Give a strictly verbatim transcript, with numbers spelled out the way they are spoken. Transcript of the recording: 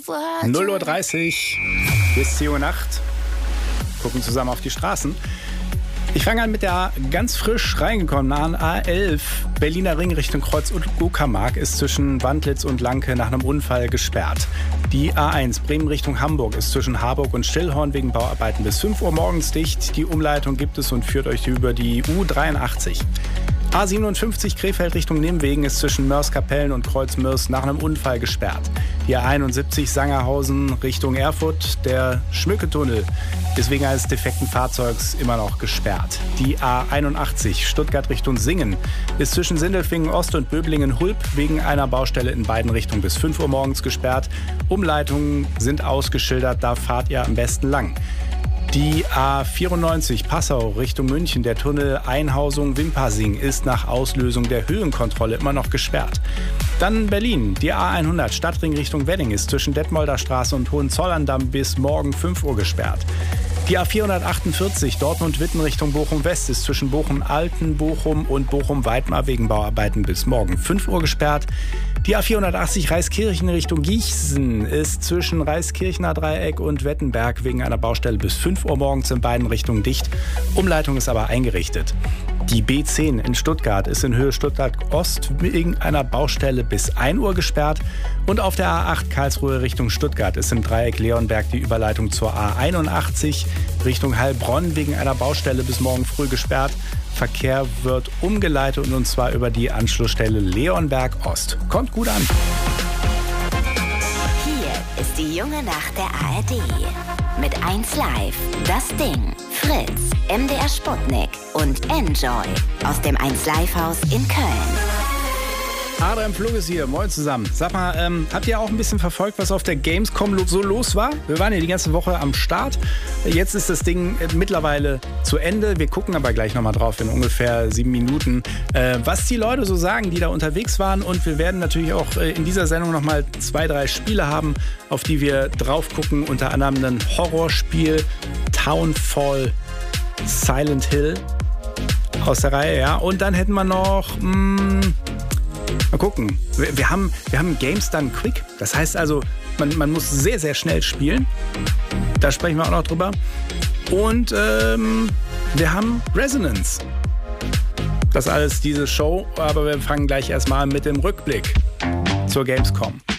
null Uhr dreißig bis zehn Uhr Nacht. Gucken zusammen auf die Straßen. Ich fange an mit der ganz frisch reingekommenen A elf. Berliner Ring Richtung Kreuz und Uckermark ist zwischen Wandlitz und Lanke nach einem Unfall gesperrt. Die A eins Bremen Richtung Hamburg ist zwischen Harburg und Stillhorn wegen Bauarbeiten bis fünf Uhr morgens dicht. Die Umleitung gibt es und führt euch über die U dreiundachtzig. A siebenundfünfzig Krefeld Richtung Nimwegen ist zwischen Mörs-Kapellen und Kreuz-Mörs nach einem Unfall gesperrt. Die A einundsiebzig Sangerhausen Richtung Erfurt, der Schmücketunnel ist wegen eines defekten Fahrzeugs immer noch gesperrt. Die A einundachtzig Stuttgart Richtung Singen ist zwischen Sindelfingen Ost und Böblingen-Hulp wegen einer Baustelle in beiden Richtungen bis fünf Uhr morgens gesperrt. Umleitungen sind ausgeschildert, da fahrt ihr am besten lang. Die A vierundneunzig Passau Richtung München, der Tunnel Einhausung-Wimpassing ist nach Auslösung der Höhenkontrolle immer noch gesperrt. Dann Berlin, die A hundert Stadtring Richtung Wedding ist zwischen Detmolder Straße und Hohenzollern-Damm bis morgen fünf Uhr gesperrt. Die A vierhundertachtundvierzig Dortmund-Witten Richtung Bochum-West ist zwischen Bochum-Alten-Bochum und Bochum-Weidmar wegen Bauarbeiten bis morgen fünf Uhr gesperrt. Die A vierhundertachtzig Reiskirchen Richtung Gießen ist zwischen Reiskirchener Dreieck und Wettenberg wegen einer Baustelle bis fünf Uhr morgens in beiden Richtungen dicht. Umleitung ist aber eingerichtet. Die B zehn in Stuttgart ist in Höhe Stuttgart-Ost wegen einer Baustelle bis ein Uhr gesperrt. Und auf der A acht Karlsruhe Richtung Stuttgart ist im Dreieck Leonberg die Überleitung zur A einundachtzig Richtung Heilbronn wegen einer Baustelle bis morgen früh gesperrt. Verkehr wird umgeleitet und zwar über die Anschlussstelle Leonberg Ost. Kommt gut an. Hier ist die junge Nacht der A R D. Mit eins Live, Das Ding, Fritz, M D R Sputnik und Enjoy aus dem eins Live Haus in Köln. Adrian Plug ist hier, moin zusammen. Sag mal, ähm, habt ihr auch ein bisschen verfolgt, was auf der Gamescom so los war? Wir waren ja die ganze Woche am Start. Jetzt ist das Ding mittlerweile zu Ende. Wir gucken aber gleich nochmal drauf in ungefähr sieben Minuten, äh, was die Leute so sagen, die da unterwegs waren. Und wir werden natürlich auch äh, in dieser Sendung nochmal zwei, drei Spiele haben, auf die wir drauf gucken. Unter anderem ein Horrorspiel, Townfall Silent Hill aus der Reihe, ja. Und dann hätten wir noch... Mh, Mal gucken. Wir, wir, haben, wir haben Games Done Quick. Das heißt also, man, man muss sehr, sehr schnell spielen. Da sprechen wir auch noch drüber. Und ähm, wir haben Resonance. Das alles diese Show. Aber wir fangen gleich erstmal mit dem Rückblick zur Gamescom.